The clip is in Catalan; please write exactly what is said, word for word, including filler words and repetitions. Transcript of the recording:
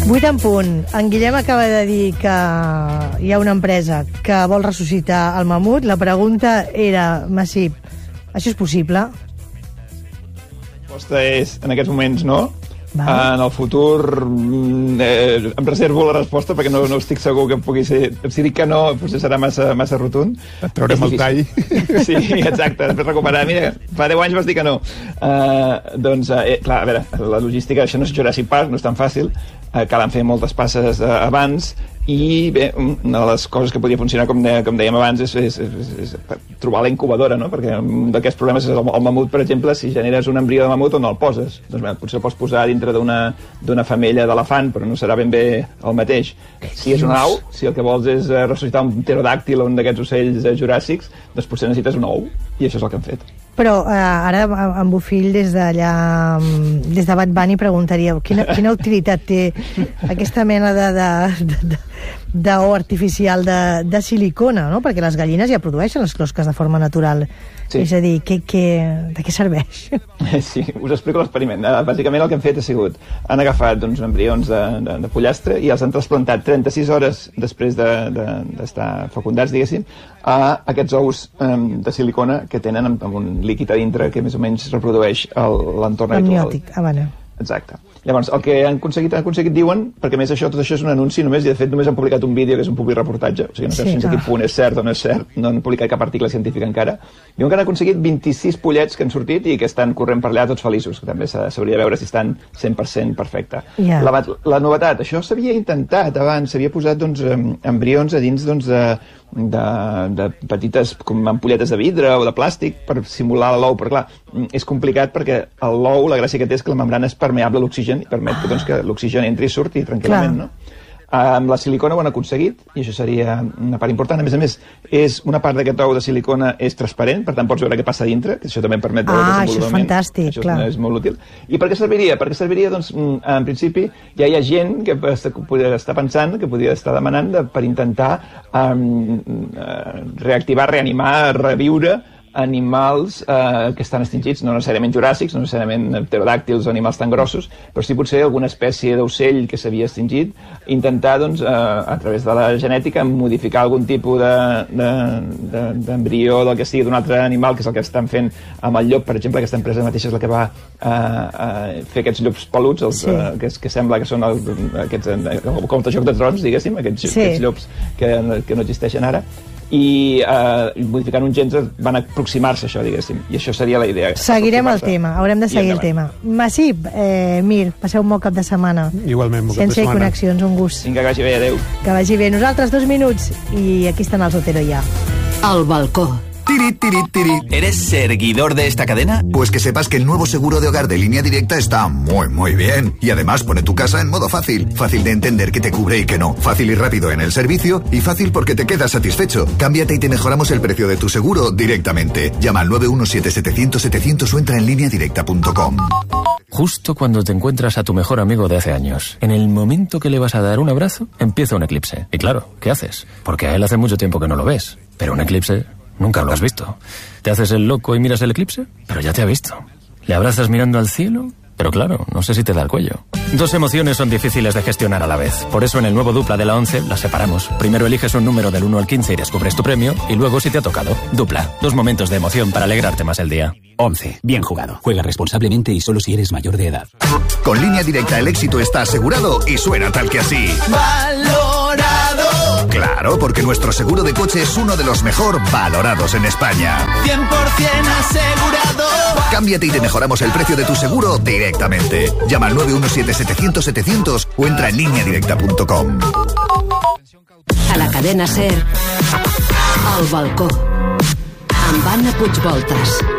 Vuit en punt. En Guillem acaba de dir que hi ha una empresa que vol ressuscitar el mamut. La pregunta era, Massip, això és possible? La resposta és, en aquests moments, no. Val. En el futur eh, em reservo la resposta perquè no, no estic segur que pugui ser... Si dic que no, potser serà massa, massa rotund. Et traurem el tall. Sí, exacte, després recuperar. Mira, fa deu anys vas dir que no. Uh, doncs, uh, eh, clar, a veure, la logística, això no és Jurassic Park, no és tan fàcil. Uh, calen fer moltes passes uh, abans i bé, una de les coses que podria funcionar, com, de, com dèiem abans, és, és, és, és trobar la incubadora, no? Perquè un d'aquests problemes és el, el mamut, per exemple, si generes un embrió de mamut, on el poses? Doncs bé, potser el pots posar dintre d'una femella d'elefant, però no serà ben bé el mateix. Si és una au, si el que vols és uh, ressuscitar un pterodàctil o un d'aquests ocells uh, juràssics, doncs potser necessites un ou, i això és el que han fet. Però eh, ara en Bofill des d'allà, des de Bad Bunny, preguntaria quina, quina utilitat té aquesta mena de, de, de, d'ou artificial de, de silicona, no? Perquè les gallines ja produeixen les closques de forma natural. Sí. És a dir, que, que, de què serveix? Sí, us explico l'experiment. Bàsicament el que han fet ha sigut, han agafat doncs, embrions de, de, de pollastre i els han trasplantat trenta-sis hores després d'estar de, de, fecundats, diguéssim, a aquests ous um, de silicona que tenen amb, amb un líquid a dintre que més o menys reprodueix l'entorn habitual. Amniòtic, ah, bueno. Exacte. Llavors, el que han aconseguit, han aconseguit diuen, perquè més això, tot això és un anunci només, i de fet només han publicat un vídeo que és un public reportatge, o sigui, no sé sí, fins a quin punt és cert o no és cert, no han publicat cap article científic encara. Diuen que han aconseguit vint-i-sis pollets que han sortit i que estan corrent per allà tots feliços, que també s'hauria de veure si estan cent per cent perfecte. Yeah. La, la novetat, això s'havia intentat abans, s'havia posat doncs, embrions a dins doncs, de, de, de petites com ampolletes de vidre o de plàstic per simular l'ou, però clar, és complicat perquè l'ou, la gràcia que té és que la membrana és permeable a l'oxigen i permet que, doncs, que l'oxigen entri i surti tranquil·lament, no? Amb la silicona ho han aconseguit i això seria una part important. A més a més, és una part d'aquest ou de silicona és transparent, per tant pots veure què passa dintre, que això també em permet veure ah, el desenvolupament. Això és fantàstic, això clar. És molt útil. I per què serviria? Perquè serviria, doncs, en principi, ja hi ha gent que està pensant, que podria estar demanant de, per intentar um, reactivar, reanimar, reviure animals eh, que estan extingits, no necessàriament juràssics, no necessàriament pterodàctils o animals tan grossos, però sí potser alguna espècie d'ocell que s'havia extingit, intentar, doncs, eh, a través de la genètica, modificar algun tipus d'embrió de, de, del que sigui d'un altre animal, que és el que estan fent amb el llop, per exemple. Aquesta empresa mateixa és la que va eh, eh, fer aquests llops peluts, els, sí. eh, que, que sembla que són el, aquests, eh, com el Joc de Trons, diguéssim, aquests, sí. aquests llops que, que no existeixen ara, i eh, modificant uns gens van aproximar-se a això, diguéssim, i això seria la idea. Seguirem el tema, haurem de seguir el tema. Massip, eh, Mir, passeu un bon cap de setmana. Igualment, bon cap de setmana. Ciència i connexions, un gust. Vinga, que vagi bé, adeu. Que vagi bé. Nosaltres dos minuts i aquí estan els Otero ja. El balcó. Tiri, tiri, tiri. ¿Eres seguidor de esta cadena? Pues que sepas que el nuevo seguro de hogar de Línea Directa está muy, muy bien. Y además pone tu casa en modo fácil. Fácil de entender qué te cubre y qué no. Fácil y rápido en el servicio. Y fácil porque te quedas satisfecho. Cámbiate y te mejoramos el precio de tu seguro directamente. Llama al nueve uno siete setecientos setecientos o entra en línea directa punto com. Justo cuando te encuentras a tu mejor amigo de hace años, en el momento que le vas a dar un abrazo, empieza un eclipse. Y claro, ¿qué haces? Porque a él hace mucho tiempo que no lo ves. Pero un eclipse... nunca lo has visto. ¿Te haces el loco y miras el eclipse? Pero ya te ha visto. ¿Le abrazas mirando al cielo? Pero claro, no sé si te da el cuello. Dos emociones son difíciles de gestionar a la vez. Por eso en el nuevo Dupla de la once las separamos. Primero eliges un número del uno al quince y descubres tu premio. Y luego si te ha tocado. Dupla. Dos momentos de emoción para alegrarte más el día. once. Bien jugado. Juega responsablemente y solo si eres mayor de edad. Con Línea Directa el éxito está asegurado y suena tal que así. ¡Valorado! Claro, porque nuestro seguro de coche es uno de los mejor valorados en España. cien por ciento asegurado. Cámbiate y te mejoramos el precio de tu seguro directamente. Llama al nueve uno siete setecientos setecientos o entra en línea directa punto com. A la cadena SER, El balcó, amb Anna Puigvoltas.